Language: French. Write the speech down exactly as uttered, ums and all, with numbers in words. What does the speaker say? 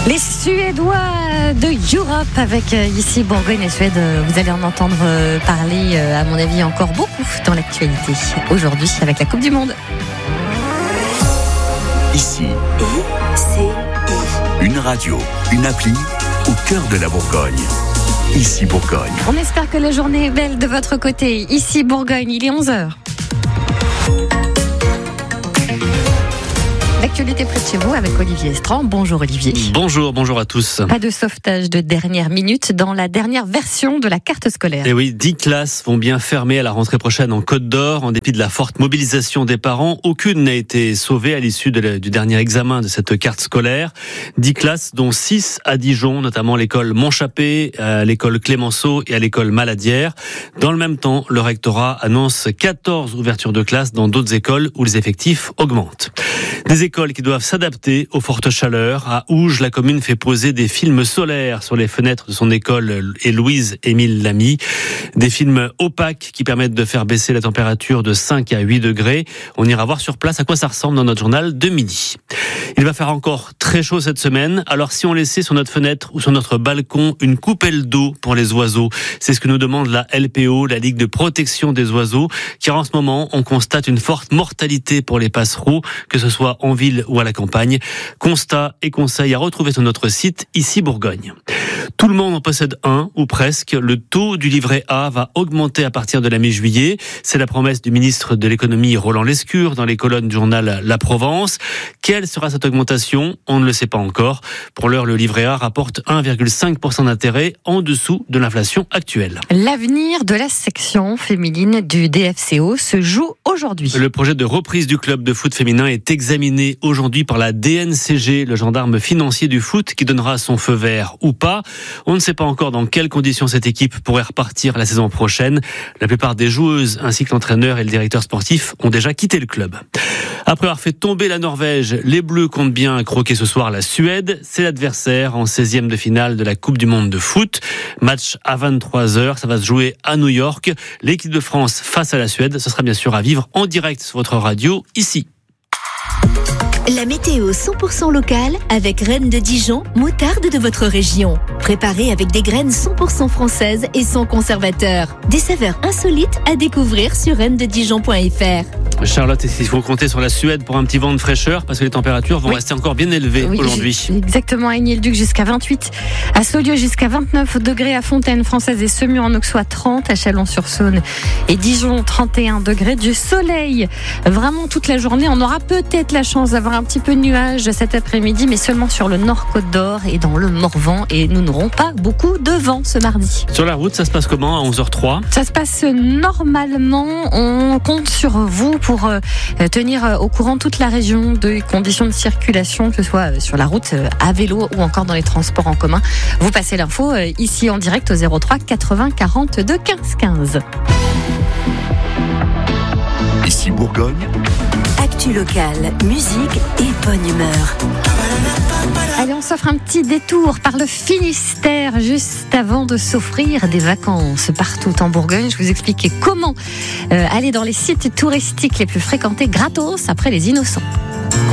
Les Suédois de Europe avec euh, ici Bourgogne et Suède. Euh, vous allez en entendre euh, parler, euh, à mon avis, encore beaucoup dans l'actualité. Aujourd'hui, avec la Coupe du Monde. Ici, I C I. une radio, une appli au cœur de la Bourgogne. Ici Bourgogne. On espère que la journée est belle de votre côté. Ici Bourgogne, il est onze heures. L'actualité près de chez vous avec Olivier Estrand. Bonjour Olivier. Bonjour, bonjour à tous. Pas de sauvetage de dernière minute dans la dernière version de la carte scolaire. Et oui, dix classes vont bien fermer à la rentrée prochaine en Côte d'Or. En dépit de la forte mobilisation des parents, aucune n'a été sauvée à l'issue de la, du dernier examen de cette carte scolaire. dix classes, dont six à Dijon, notamment l'école Montchappé, à l'école Clémenceau et à l'école Maladière. Dans le même temps, le rectorat annonce quatorze ouvertures de classes dans d'autres écoles où les effectifs augmentent. Des écoles qui doivent s'adapter aux fortes chaleurs. À Ouge, la commune fait poser des films solaires sur les fenêtres de son école Héloïse-Émile Lamy. Des films opaques qui permettent de faire baisser la température de cinq à huit degrés. On ira voir sur place à quoi ça ressemble dans notre journal de midi. Il va faire encore très chaud cette semaine. Alors si on laissait sur notre fenêtre ou sur notre balcon une coupelle d'eau pour les oiseaux, c'est ce que nous demande la L P O, la Ligue de protection des oiseaux, car en ce moment on constate une forte mortalité pour les passereaux, que ce soit en ville ou à la campagne. Constat et conseils à retrouver sur notre site Ici Bourgogne. Tout le monde en possède un, ou presque. Le taux du livret A va augmenter à partir de la mi-juillet. C'est la promesse du ministre de l'économie Roland Lescure dans les colonnes du journal La Provence. Quelle sera cette augmentation ? On ne le sait pas encore. Pour l'heure, le livret A rapporte un virgule cinq pour cent d'intérêt en dessous de l'inflation actuelle. L'avenir de la section féminine du D F C O se joue aujourd'hui. Le projet de reprise du club de foot féminin est examiné aujourd'hui par la D N C G, le gendarme financier du foot, qui donnera son feu vert ou pas. On ne sait pas encore dans quelles conditions cette équipe pourrait repartir la saison prochaine. La plupart des joueuses ainsi que l'entraîneur et le directeur sportif ont déjà quitté le club. Après avoir fait tomber la Norvège, les Bleus comptent bien croquer ce soir la Suède. C'est l'adversaire en seizième de finale de la Coupe du Monde de foot. Match à vingt-trois heures, ça va se jouer à New York. L'équipe de France face à la Suède, ce sera bien sûr à vivre en direct sur votre radio, ici. La météo cent pour cent locale avec Reine de Dijon, moutarde de votre région. Préparée avec des graines cent pour cent françaises et sans conservateur. Des saveurs insolites à découvrir sur reine de dijon point f r. Charlotte, il faut compter sur la Suède pour un petit vent de fraîcheur parce que les tempéraures vont oui. rester encore bien élevées oui, aujourd'hui. Exactement, à Igny-le-Duc jusqu'à vingt-huit, à Saulieu jusqu'à vingt-neuf degrés, à Fontaine Française et Semur en Auxois trente, à Chalon-sur-Saône et Dijon trente et un degrés. Du soleil vraiment toute la journée. On aura peut-être la chance d'avoir un petit peu de nuages cet après-midi, mais seulement sur le nord Côte d'Or et dans le Morvan, et nous n'aurons pas beaucoup de vent ce mardi. Sur la route, ça se passe comment à onze heures trois ? Ça se passe normalement. On compte sur vous pour euh, tenir au courant toute la région des conditions de circulation, que ce soit sur la route, à vélo ou encore dans les transports en commun. Vous passez l'info euh, ici en direct au zéro trois quatre-vingts quarante-deux quinze quinze. Ici Bourgogne. Actu locale, musique et bonne humeur. Allez, on s'offre un petit détour par le Finistère juste avant de s'offrir des vacances partout en Bourgogne. Je vous explique comment euh, aller dans les sites touristiques les plus fréquentés gratos après les Innocents.